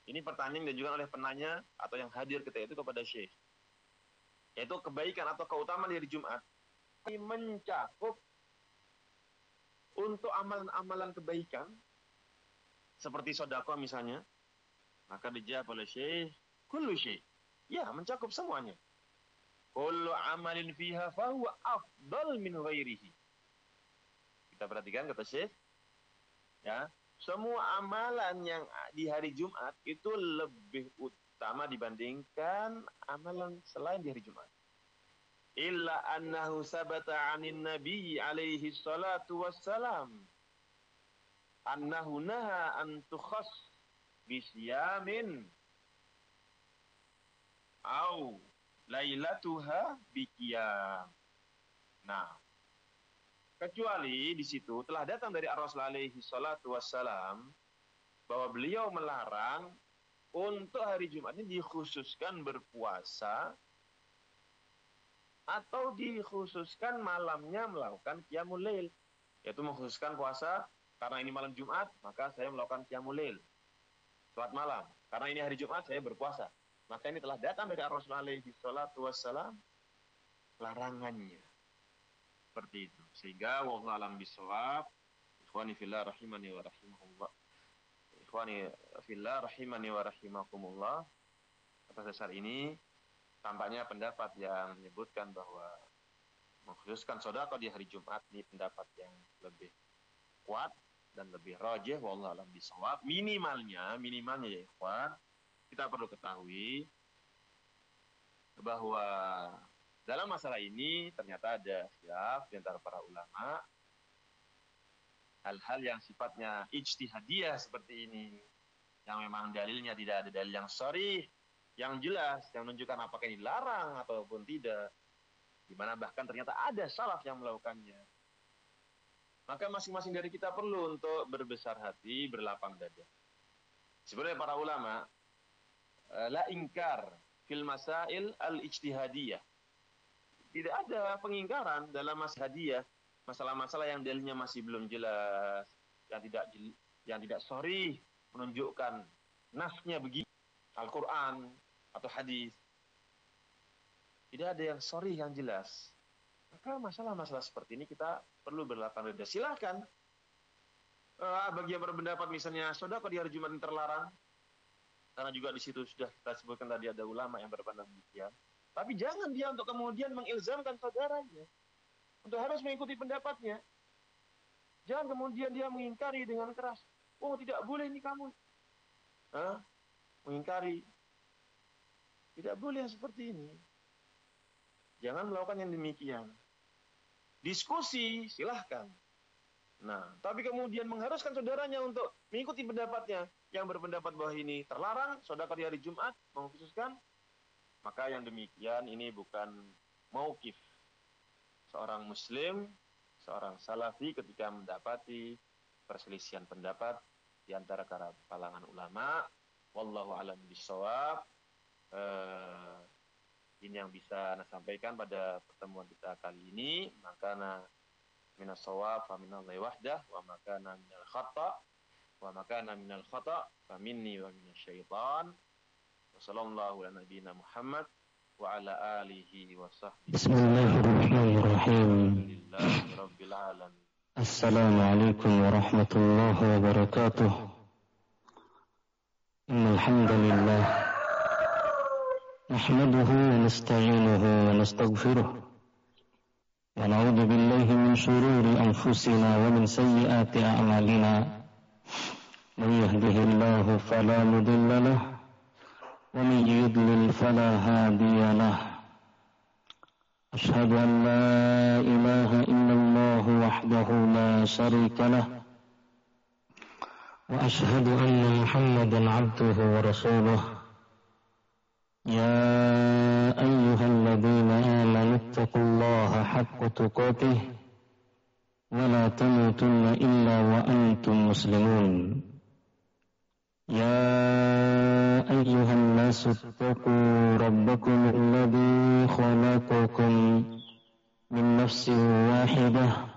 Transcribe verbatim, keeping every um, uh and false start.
Ini pertanyaan yang diajukan oleh penanya atau yang hadir ketika itu kepada Syekh. Yaitu kebaikan atau keutamaan di hari Jumat ini mencakup untuk amalan-amalan kebaikan seperti sedekah misalnya. Maka dijawab oleh Syekh, kullu syai'. Ya, mencakup semuanya. Kullu amalin fiha fahuwa afdal min ghairihi. Kita perhatikan kata Syekh, ya, semua amalan yang di hari Jumat itu lebih utama dibandingkan amalan selain di hari Jumat. Illa annahu sabata 'anin nabi alaihi salatu wassalam annahu naha an tukhass bisyamin au lailatuha biqiyam. Nah, kecuali di situ telah datang dari Rasul alaihi salatu wassalam bahwa beliau melarang untuk hari Jumat ini dikhususkan berpuasa atau dikhususkan malamnya melakukan qiyamul lail, yaitu mengkhususkan puasa karena ini malam Jumat, maka saya melakukan qiyamul lail, salat malam. Karena ini hari Jumat saya berpuasa. Maka ini telah datang dari Rasul alaihi salatu wassalam larangannya. Seperti itu. Sehingga wallahu a'lam bishawab. Ikhwani fillah rahimani wa rahimakumullah. Ikhwani fillah rahimani wa rahimakumullah. Atas dasar ini tampaknya pendapat yang menyebutkan bahwa mengkhususkan sedekah di hari Jumat ini pendapat yang lebih kuat dan lebih rajih wallahu a'lam bishawab. Minimalnya, minimalnya ya ikhwan, kita perlu ketahui bahwa dalam masalah ini ternyata ada khilaf di antara para ulama. Hal-hal yang sifatnya ijtihadiyah seperti ini, yang memang dalilnya tidak ada dalil yang sharih, yang jelas, yang menunjukkan apakah ini dilarang ataupun tidak, di mana bahkan ternyata ada salaf yang melakukannya. Maka masing-masing dari kita perlu untuk berbesar hati, berlapang dada. Sebenarnya para ulama la ingkar fil masail al-ijtihadiyah. Tidak ada pengingkaran dalam masalah hadiyah, masalah-masalah yang dalilnya masih belum jelas, yang tidak yang tidak sharih menunjukkan nasnya begini, Al-Qur'an atau hadis. Tidak ada yang sharih yang jelas. Maka masalah-masalah seperti ini kita perlu berlapang dada. Silakan. Uh, bagi yang berpendapat misalnya sedekah di hari Jumat ini terlarang, karena juga di situ sudah kita sebutkan tadi ada ulama yang berpendapat demikian. Tapi jangan dia untuk kemudian mengilzamkan saudaranya untuk harus mengikuti pendapatnya. Jangan kemudian dia mengingkari dengan keras. Oh, tidak boleh ini kamu. Hah? Mengingkari. Tidak boleh yang seperti ini. Jangan melakukan yang demikian. Diskusi, silahkan. Nah, tapi kemudian mengharuskan saudaranya untuk mengikuti pendapatnya yang berpendapat bahwa ini terlarang, sedekah di hari Jumat, mengkhususkan, maka yang demikian ini bukan mauqif seorang muslim, seorang salafi ketika mendapati perselisihan pendapat di antara kalangan ulama. Wallahu a'lam bishawab. Eh, ini yang bisa saya sampaikan pada pertemuan kita kali ini. Maka minas shawab fa minallahi wahdah wa makana minal khata' wa makana minal khata' fa minni wa minasyaitan. Wassallallahu ala nabiyyina Muhammad wa ala alihi wa sahbihi. Bismillahirrahmanirrahim. Alhamdulillahi rabbil alamin. Assalamualaikum warahmatullahi wabarakatuh. Innal hamdalillah nahmaduhu wa nasta'inuhu wa nastaghfiruh wa na'udzu billahi min shururi anfusina wa min sayyiati a'malina. Man yahdihillahu fala mudilla lahu ومن يضلل فلا هادي له. أشهد أن لا إله إلا الله وحده لا شريك له وأشهد أن محمدا عبده ورسوله. يا أيها الذين آمنوا اتقوا الله حق تقاته ولا تموتن إلا وأنتم مسلمون. يا أيها الناس اتقوا ربكم الذي خلقكم من نفس واحدة